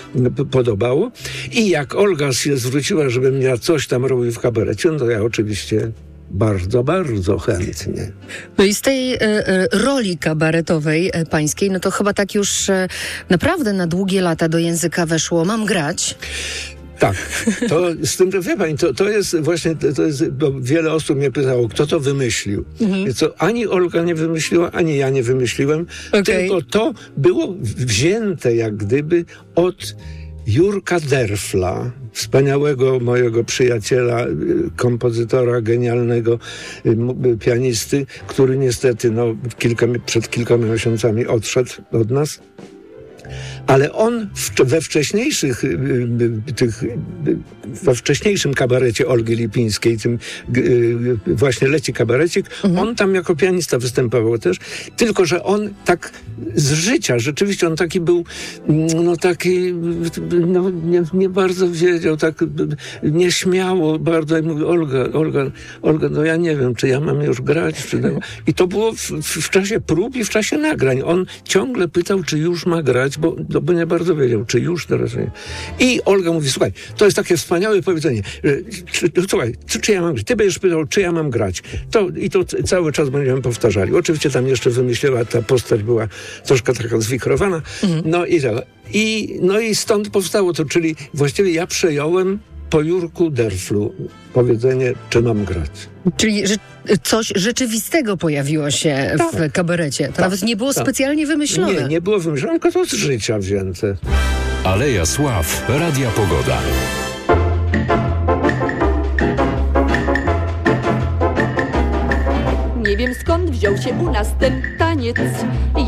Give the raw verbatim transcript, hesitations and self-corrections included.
p- podobało. I jak Olga się zwróciła, żebym ja coś tam robił w kabarecie, no to ja oczywiście bardzo, bardzo chętnie. No i z tej e, e, roli kabaretowej e, pańskiej, no to chyba tak już e, naprawdę na długie lata do języka weszło. Mam grać. Tak, to z tym, że wie pani, to, to jest właśnie, to jest, bo wiele osób mnie pytało, kto to wymyślił. Mhm. I co ani Olga nie wymyśliła, ani ja nie wymyśliłem, okay. Tylko to było wzięte jak gdyby od Jurka Derfla, wspaniałego mojego przyjaciela, kompozytora, genialnego pianisty, który niestety no, kilka, przed kilkoma miesiącami odszedł od nas. Ale on w, we wcześniejszych tych, we wcześniejszym kabarecie Olgi Lipińskiej, tym właśnie Leci kabarecik, mhm. on tam jako pianista występował też, tylko że on tak z życia, rzeczywiście on taki był, no taki, no nie, nie bardzo wiedział, tak nieśmiało bardzo, i mówił, Olga, Olga, Olga, no ja nie wiem, czy ja mam już grać, czy nie. I to było w, w czasie prób i w czasie nagrań. On ciągle pytał, czy już ma grać, bo, no, bo nie bardzo wiedział, czy już teraz nie. I Olga mówi, słuchaj, to jest takie wspaniałe powiedzenie, czy, słuchaj, czy, czy ja mam grać? Ty będziesz pytał, czy ja mam grać. To, I to cały czas będziemy powtarzali. Oczywiście tam jeszcze wymyśliła, ta postać była troszkę taka zwichrowana. Mhm. No i tak. I, no i stąd powstało to, czyli właściwie ja przejąłem po Jurku Derflu powiedzenie, czy mam grać. Czyli że coś rzeczywistego pojawiło się tak. w kabarecie. To tak, nawet nie było tak. specjalnie wymyślone. Nie, nie było wymyślone, tylko to z życia wzięte. Aleja Sław, Radia Pogoda. Nie wiem skąd wziął się u nas ten taniec.